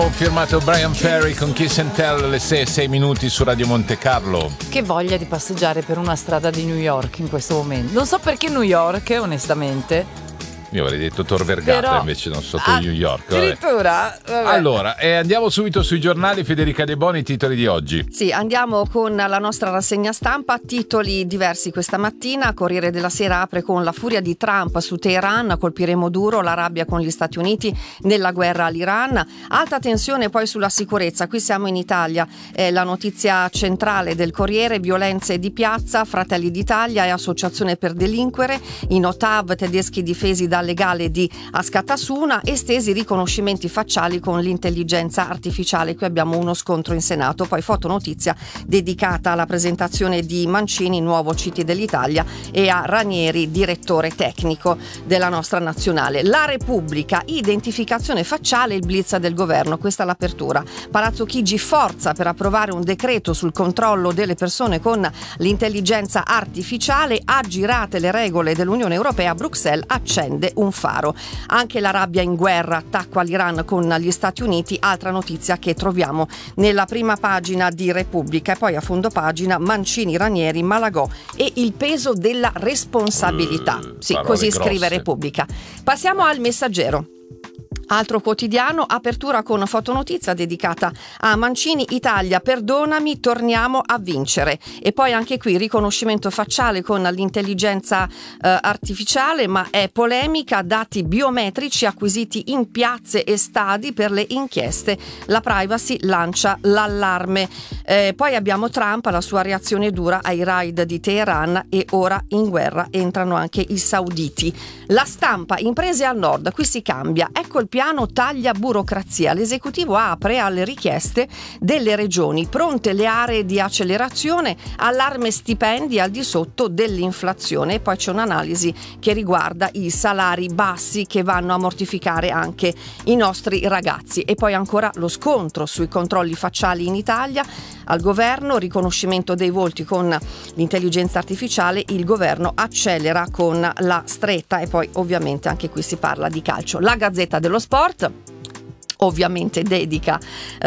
firmato Brian Ferry con Kiss and Tell alle 6 minuti su Radio Monte Carlo. Che voglia di passeggiare per una strada di New York in questo momento. Non so perché New York, onestamente. Io avrei detto Tor Vergata, però, invece non sotto New York. Addirittura. Allora, andiamo subito sui giornali. Federica De Boni, i titoli di oggi. Sì, andiamo con la nostra rassegna stampa. Titoli diversi questa mattina. Corriere della Sera apre con la furia di Trump su Teheran, colpiremo duro, la rabbia con gli Stati Uniti nella guerra all'Iran. Alta tensione poi sulla sicurezza. Qui siamo in Italia. La notizia centrale del Corriere: violenze di piazza, Fratelli d'Italia e Associazione per delinquere. In Ottav, tedeschi difesi da legale di Askatasuna, estesi riconoscimenti facciali con l'intelligenza artificiale. Qui abbiamo uno scontro in Senato. Poi fotonotizia dedicata alla presentazione di Mancini, nuovo CT dell'Italia, e a Ranieri, direttore tecnico della nostra nazionale. La Repubblica, identificazione facciale, il blitz del governo. Questa è l'apertura. Palazzo Chigi, forza per approvare un decreto sul controllo delle persone con l'intelligenza artificiale. Aggirate le regole dell'Unione Europea, Bruxelles accende un faro. Anche la rabbia in guerra, attacco all'Iran con gli Stati Uniti, altra notizia che troviamo nella prima pagina di Repubblica. E poi a fondo pagina Mancini, Ranieri, Malagò e il peso della responsabilità. Sì, così grosse. Scrive Repubblica. Passiamo al Messaggero. Altro quotidiano, apertura con fotonotizia dedicata a Mancini, Italia, perdonami, torniamo a vincere. E poi anche qui riconoscimento facciale con l'intelligenza artificiale, ma è polemica, dati biometrici acquisiti in piazze e stadi per le inchieste, la privacy lancia l'allarme. Poi abbiamo Trump, la sua reazione dura ai raid di Teheran, e ora in guerra entrano anche i sauditi. La Stampa, imprese al nord, qui si cambia, ecco il piano taglia burocrazia. L'esecutivo apre alle richieste delle regioni, pronte le aree di accelerazione, allarme stipendi al di sotto dell'inflazione. E poi c'è un'analisi che riguarda i salari bassi che vanno a mortificare anche i nostri ragazzi. E poi ancora lo scontro sui controlli facciali in Italia. Al governo, riconoscimento dei volti con l'intelligenza artificiale, il governo accelera con la stretta. E poi ovviamente anche qui si parla di calcio. La Gazzetta dello Sport ovviamente dedica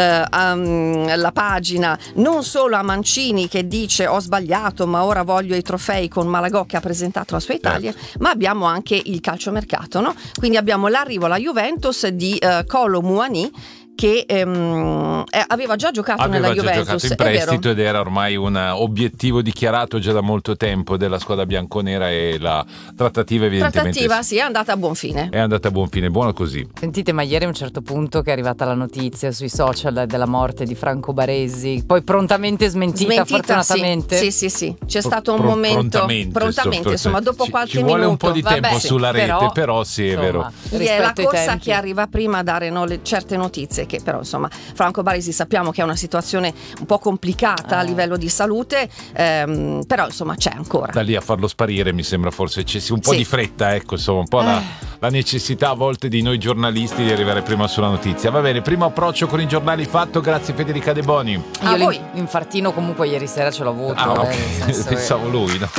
la pagina non solo a Mancini, che dice ho sbagliato ma ora voglio i trofei, con Malagò che ha presentato la sua Italia, ma abbiamo anche il calciomercato, no? Quindi abbiamo l'arrivo alla Juventus di Kolo Muani, che aveva già giocato nella Juventus, giocato in prestito, ed era ormai un obiettivo dichiarato già da molto tempo della squadra bianconera, e la trattativa evidentemente sì, è andata a buon fine. È andata a buon fine, buono così. Sentite, ma ieri a un certo punto che è arrivata la notizia sui social della morte di Franco Baresi, poi prontamente smentita fortunatamente. Sì. C'è stato un momento prontamente, insomma, dopo qualche minuto. Ci vuole un po' di tempo sulla rete, però sì, è vero. È la corsa che arriva prima a dare certe notizie, che però insomma Franco Baresi sappiamo che è una situazione un po' complicata a livello di salute, però insomma c'è ancora. Da lì a farlo sparire mi sembra forse c'è un po' di fretta, ecco, insomma, un po' la necessità a volte di noi giornalisti di arrivare prima sulla notizia. Va bene, primo approccio con i giornali fatto, grazie Federica De Boni. Io l'infartino comunque ieri sera ce l'ho avuto. Ok, pensavo lui, no?